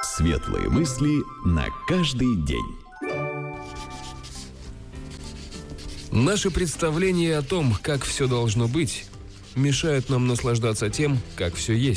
Светлые мысли на каждый день. Наши представления о том, как все должно быть, мешают нам наслаждаться тем, как все есть.